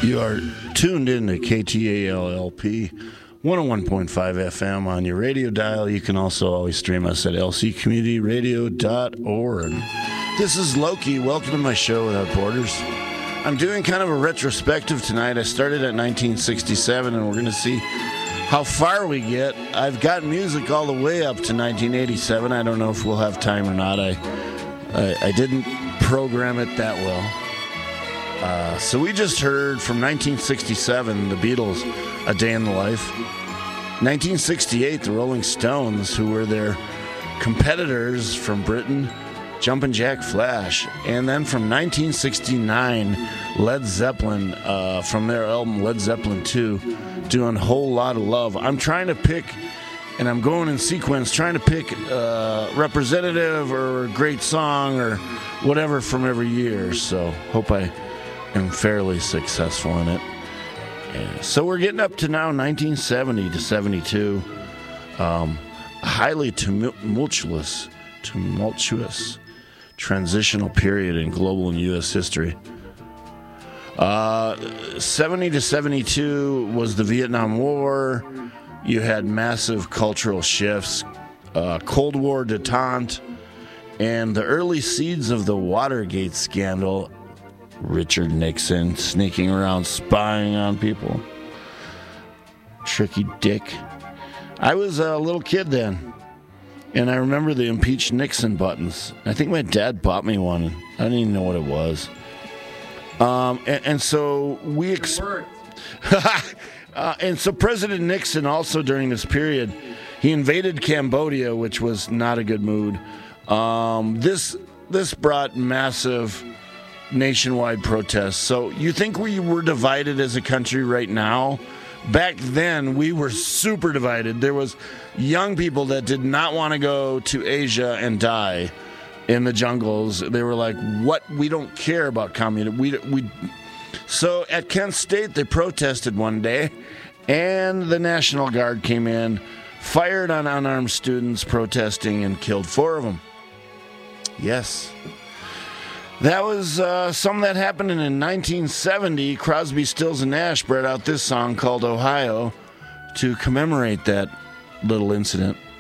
You are tuned in to KTALLP 101.5 FM on your radio dial. You can also always stream us at lccommunityradio.org. This is Loki. Welcome to my show Without Borders. I'm doing kind of a retrospective tonight. I started at 1967, and we're going to see how far we get. I've got music all the way up to 1987. I don't know if we'll have time or not. I didn't program it that well. So we just heard from 1967, the Beatles, A Day in the Life. 1968, the Rolling Stones, who were their competitors from Britain, Jumpin' Jack Flash. And then from 1969, Led Zeppelin, from their album Led Zeppelin 2, doing Whole Lot of Love. I'm trying to pick, and I'm going in sequence, trying to pick a representative or a great song or whatever from every year. So hope I am fairly successful in it. Yeah. So we're getting up to now 1970 to 72. Highly tumultuous transitional period in global and U.S. history. 70 to 72 was the Vietnam War. You had massive cultural shifts, Cold War detente, and the early seeds of the Watergate scandal. Richard Nixon sneaking around spying on people. Tricky dick. I was a little kid then, and I remember the impeach Nixon buttons. I think my dad bought me one. I didn't even know what it was. And so we... and so President Nixon also during this period, he invaded Cambodia, which was not a good mood. This brought massive nationwide protests. So you think we were divided as a country right now? Back then, we were super divided. There was young people that did not want to go to Asia and die in the jungles. They were like, "What? We don't care about communism." So at Kent State, they protested one day, and the National Guard came in, fired on unarmed students protesting, and killed 4 of them. Yes. That was something that happened in 1970. Crosby, Stills, and Nash brought out this song called Ohio to commemorate that little incident.